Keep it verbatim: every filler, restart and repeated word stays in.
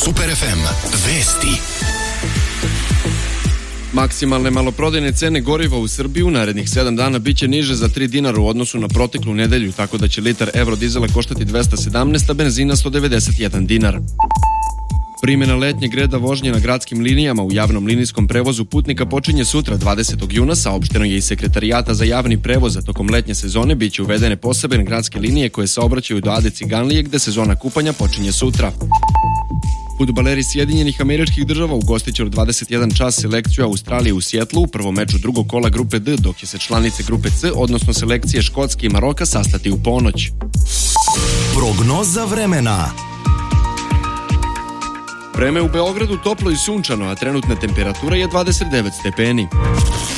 Super ef em. Vesti. Maksimalne maloprodajne cene goriva u Srbiji u narednih sedam dana biće niže za tri dinara u odnosu na proteklu nedelju, tako da će litar evrodizela koštati dvesta sedamnaest, a benzina sto devedeset jedan dinar. Primjena letnjeg reda vožnje na gradskim linijama u javnom linijskom prevozu putnika počinje sutra dvadesetog juna, saopšteno je iz Sekretarijata za javni prevoz, a tokom letnje sezone biće uvedene posebne gradske linije koje saobraćaju do Ade Ciganlije, gde sezona kupanja počinje sutra. Fudbaleri Sjedinjenih Američkih Država ugostit će od dvadeset jedan čas selekciju Australije u Sjetlu u prvom meču drugog kola grupe D, dok će se članice grupe C, odnosno selekcije Škotske i Maroka, sastati u ponoć. Prognoza vremena. Vreme u Beogradu toplo i sunčano, a trenutna temperatura je dvadeset devet stepeni.